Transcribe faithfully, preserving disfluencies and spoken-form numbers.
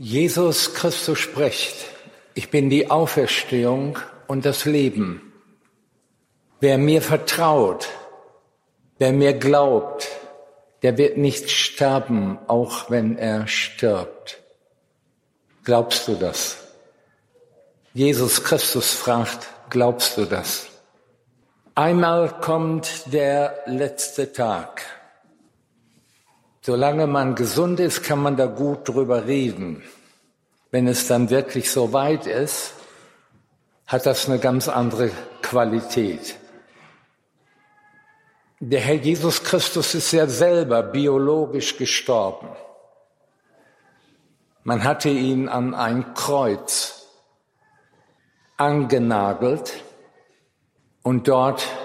Jesus Christus spricht: Ich bin die Auferstehung und das Leben. Wer mir vertraut, wer mir glaubt, der wird nicht sterben, auch wenn er stirbt. Glaubst du das? Jesus Christus fragt: Glaubst du das? Einmal kommt der letzte Tag. Solange man gesund ist, kann man da gut drüber reden. Wenn es dann wirklich so weit ist, hat das eine ganz andere Qualität. Der Herr Jesus Christus ist ja selber biologisch gestorben. Man hatte ihn an ein Kreuz angenagelt und dort